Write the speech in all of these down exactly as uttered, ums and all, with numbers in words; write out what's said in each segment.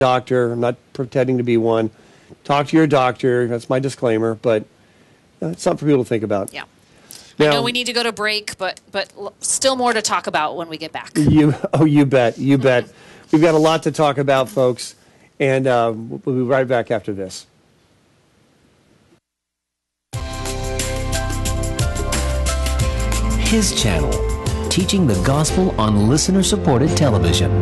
doctor. I'm not pretending to be one. Talk to your doctor. That's my disclaimer, but uh, it's something for people to think about. Yeah. Now, I know we need to go to break, but but l- still more to talk about when we get back. You, oh, you bet. You bet. We've got a lot to talk about, folks, and uh, we'll be right back after this. His channel, teaching the gospel on listener-supported television.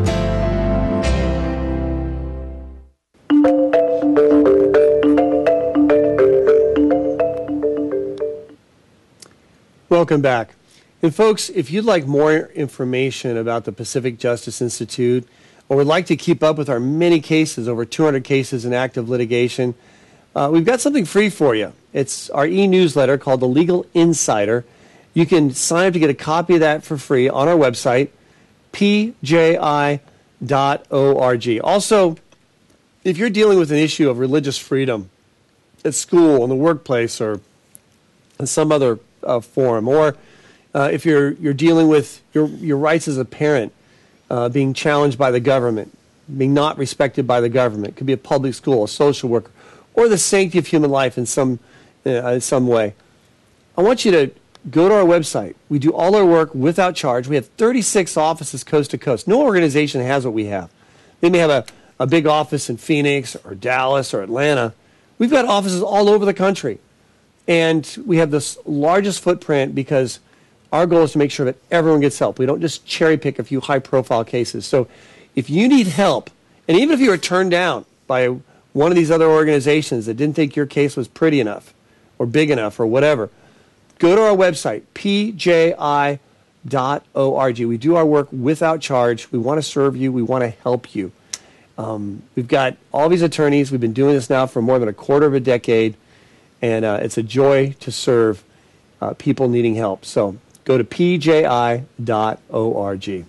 Welcome back. And folks, if you'd like more information about the Pacific Justice Institute or would like to keep up with our many cases, over two hundred cases in active litigation, uh, we've got something free for you. It's our e-newsletter called The Legal Insider. You can sign up to get a copy of that for free on our website, p j i dot org. Also, if you're dealing with an issue of religious freedom at school, in the workplace, or in some other uh, forum, or uh, if you're you're dealing with your your rights as a parent uh, being challenged by the government, being not respected by the government, it could be a public school, a social worker, or the sanctity of human life in some uh, in some way, I want you to go to our website. We do all our work without charge. We have thirty-six offices coast to coast. No organization has what we have. They may have a, a big office in Phoenix or Dallas or Atlanta. We've got offices all over the country. And we have this largest footprint because our goal is to make sure that everyone gets help. We don't just cherry pick a few high-profile cases. So if you need help, and even if you were turned down by one of these other organizations that didn't think your case was pretty enough or big enough or whatever, go to our website, p j i dot org. We do our work without charge. We want to serve you. We want to help you. Um, we've got all these attorneys. We've been doing this now for more than a quarter of a decade, and uh, it's a joy to serve uh, people needing help. So go to p j i dot org.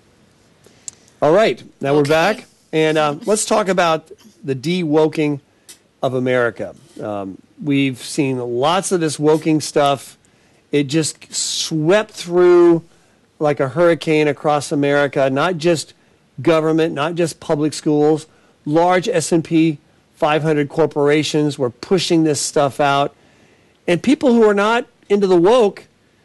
All right, now okay. We're back, and uh, let's talk about the de-woking of America. Um, we've seen lots of this woking stuff. It just swept through like a hurricane across America, not just government, not just public schools. Large S and P five hundred corporations were pushing this stuff out. And people who are not into the woke,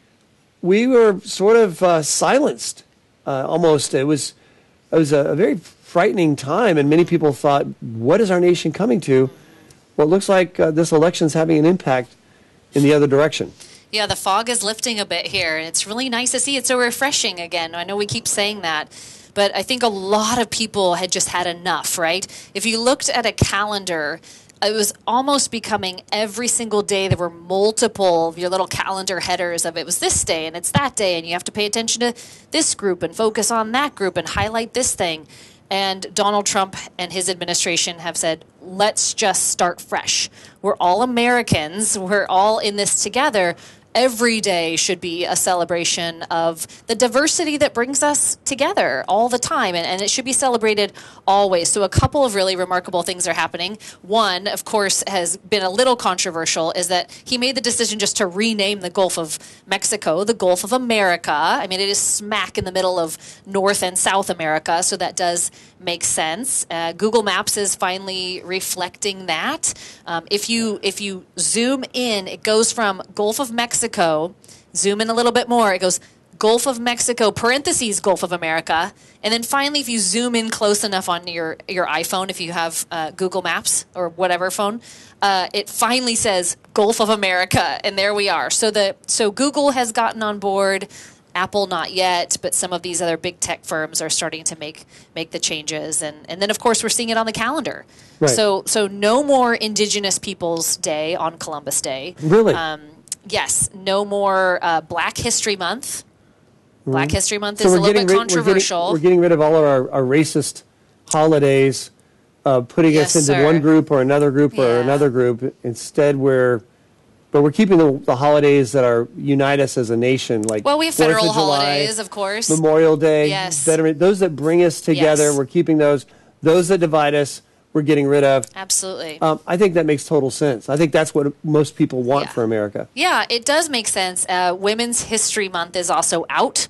we were sort of uh, silenced uh, almost. It was, it was a, a very frightening time, and many people thought, what is our nation coming to? Well, it looks like uh, this election's having an impact in the other direction. Yeah, the fog is lifting a bit here, and it's really nice to see. It's so refreshing again. I know we keep saying that, but I think a lot of people had just had enough, right? If you looked at a calendar, it was almost becoming every single day there were multiple of your little calendar headers of it was this day and it's that day, and you have to pay attention to this group and focus on that group and highlight this thing. And Donald Trump and his administration have said, let's just start fresh. We're all Americans. We're all in this together. Every day should be a celebration of the diversity that brings us together all the time, and, and it should be celebrated always. So a couple of really remarkable things are happening. One, of course, has been a little controversial, is that he made the decision just to rename the Gulf of Mexico the Gulf of America. I mean, it is smack in the middle of North and South America, so that does make sense. Uh, Google Maps is finally reflecting that. Um, if you if you zoom in, it goes from Gulf of Mexico. Zoom in a little bit more. It goes Gulf of Mexico, parentheses, Gulf of America. And then finally, if you zoom in close enough on your, your iPhone, if you have uh, Google Maps or whatever phone, uh, it finally says Gulf of America. And there we are. So the so Google has gotten on board. Apple not yet, but some of these other big tech firms are starting to make make the changes. And, and then, of course, we're seeing it on the calendar. Right. So so no more Indigenous Peoples Day on Columbus Day. Really? Um, Yes, no more uh, Black History Month. Black mm-hmm. History Month so is a little bit rid, controversial. We're getting, we're getting rid of all of our, our racist holidays, uh, putting yes, us into sir. one group or another group yeah. or another group. Instead, we're but we're keeping the, the holidays that are unite us as a nation, like well, we have Fourth federal of July, holidays, of course, Memorial Day, yes, veteran, those that bring us together. Yes. We're keeping those. Those that divide us, we're getting rid of. Absolutely. Um, I think that makes total sense. I think that's what most people want yeah. for America. Yeah, it does make sense. Uh, Women's History Month is also out.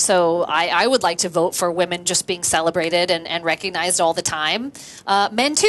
So I, I would like to vote for women just being celebrated and, and recognized all the time. Uh, men too.